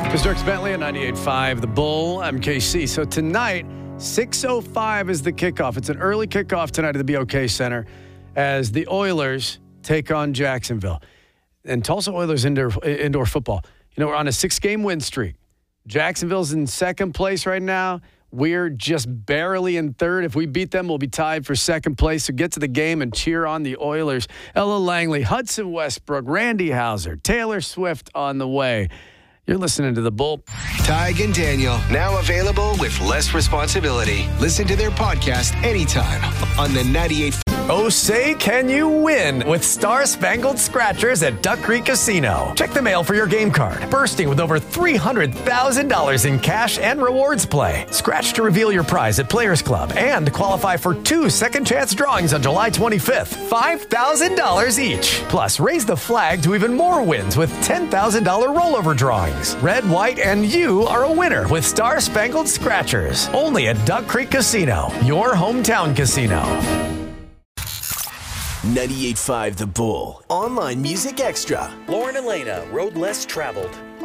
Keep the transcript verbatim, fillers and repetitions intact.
Mister Dirks Bentley at ninety-eight point five, The Bull, M K C. So tonight, six oh five is the kickoff. It's an early kickoff tonight at the B O K Center as the Oilers take on Jacksonville. And Tulsa Oilers indoor, indoor football. You know, we're on a six-game win streak. Jacksonville's in second place right now. We're just barely in third. If we beat them, we'll be tied for second place. So get to the game and cheer on the Oilers. Ella Langley, Hudson Westbrook, Randy Hauser, Taylor Swift on the way. You're listening to The Bull. Tig and Daniel, now available with less responsibility. Listen to their podcast anytime on the ninety-eight. Oh, say can you win with Star Spangled Scratchers at Duck Creek Casino. Check the mail for your game card, bursting with over three hundred thousand dollars in cash and rewards play. Scratch to reveal your prize at Players Club and qualify for two second chance drawings on July twenty-fifth. five thousand dollars each. Plus, raise the flag to even more wins with ten thousand dollars rollover drawings. Red, white, and you are a winner with Star Spangled Scratchers. Only at Duck Creek Casino, your hometown casino. ninety-eight point five The Bull. Online Music Extra. Lauren Elena, Road Less Traveled.